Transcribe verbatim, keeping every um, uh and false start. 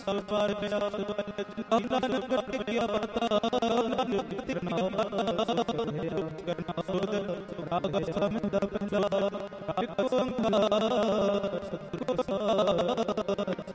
ਸਭ ਪਰ ਪਿਆਸ ਅੱਲਾ ਨਗਰ ਟਿਕਿਆ ਬਤਾ ਤਿਰਨਾ ਕਰਨਾ ਸੁਧ ਰਾਗ ਸਮਿੰਦ ਪੰਜਾ ਇੱਕ ਓੰਕਾਰ ਸਤਿਗੁਰ